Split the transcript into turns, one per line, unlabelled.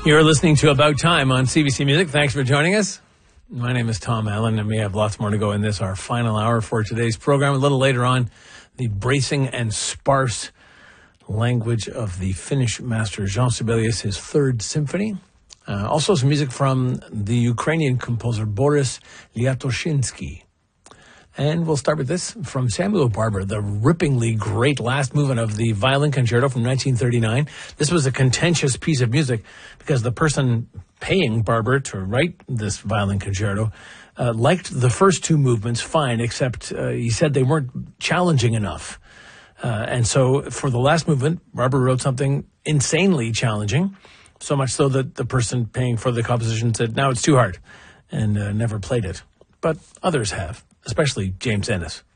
You're listening to About Time on CBC Music. Thanks for joining us. My name is Tom Allen, and we have lots more to go in this, our final hour for today's program. A little later on, the bracing and sparse language of the Finnish master Jean Sibelius, his Third Symphony. Also some music from the Ukrainian composer Boris Liatoshinsky. And we'll start with this from Samuel Barber, the ripplingly great last movement of the Violin Concerto from 1939. This was a contentious piece of music because the person paying Barber to write this Violin Concerto liked the first two movements fine, except he said they weren't challenging enough. And so for the last movement, Barber wrote something insanely challenging, so much so that the person paying for the composition said, "Now it's too hard," and never played it. But others have, especially James Ennis.